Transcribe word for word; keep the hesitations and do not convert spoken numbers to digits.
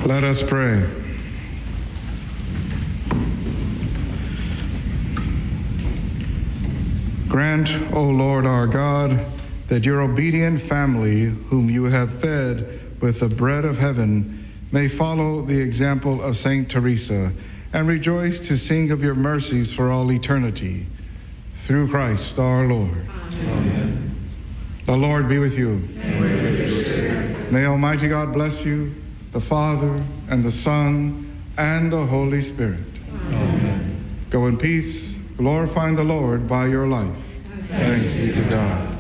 Let us pray. Grant, O Lord our God, that your obedient family, whom you have fed with the bread of heaven, may follow the example of Saint Teresa and rejoice to sing of your mercies for all eternity. Through Christ our Lord. Amen. The Lord be with you. And with your spirit. May Almighty God bless you, the Father, and the Son, and the Holy Spirit. Amen. Go in peace, glorifying the Lord by your life. Thanks be to God.